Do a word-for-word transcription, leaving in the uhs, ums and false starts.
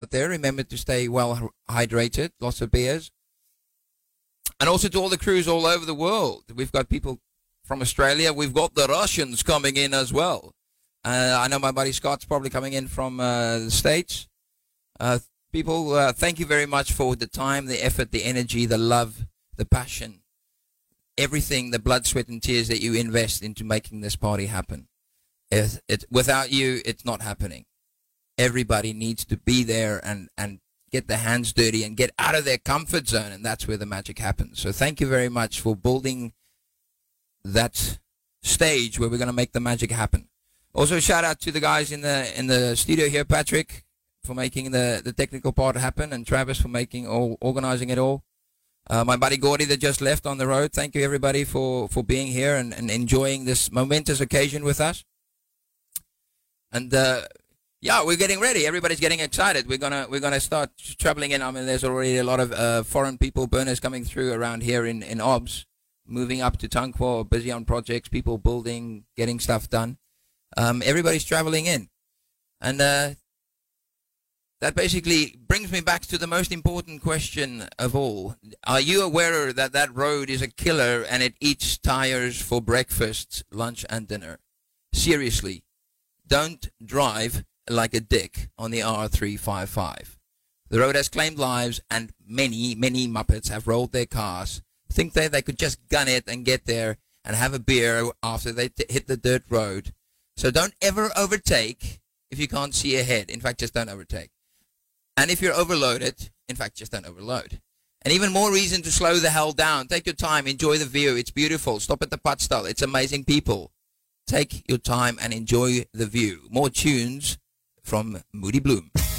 out there, remember to stay well hydrated, lots of beers. And also to all the crews all over the world. We've got people from Australia. We've got the Russians coming in as well. Uh, I know my buddy Scott's probably coming in from uh, the States. Uh, people, uh, thank you very much for the time, the effort, the energy, the love, the passion, everything, the blood, sweat, and tears that you invest into making this party happen. It, it, without you, it's not happening. Everybody needs to be there and, and get their hands dirty and get out of their comfort zone, and that's where the magic happens. So thank you very much for building that stage where we're going to make the magic happen. Also, shout out to the guys in the in the studio here, Patrick, for making the, the technical part happen, and Travis for making all organizing it all. Uh, my buddy Gordy that just left on the road. Thank you everybody for, for being here and, and enjoying this momentous occasion with us. And uh, yeah, we're getting ready. Everybody's getting excited. We're gonna we're gonna start traveling in. I mean, there's already a lot of uh, foreign people, burners coming through around here in in O B S, moving up to Tankwa, busy on projects, people building, getting stuff done. Um, everybody's traveling in, and uh, that basically brings me back to the most important question of all. Are you aware that that road is a killer and it eats tires for breakfast, lunch, and dinner? Seriously, don't drive like a dick on the R three fifty-five. The road has claimed lives, and many, many Muppets have rolled their cars, think that they could just gun it and get there and have a beer after they t- hit the dirt road. So don't ever overtake if you can't see ahead. In fact, just don't overtake. And if you're overloaded, in fact, just don't overload. And even more reason to slow the hell down. Take your time, enjoy the view. It's beautiful. Stop at the Padstal. It's amazing people. Take your time and enjoy the view. More tunes from Moody Bloom.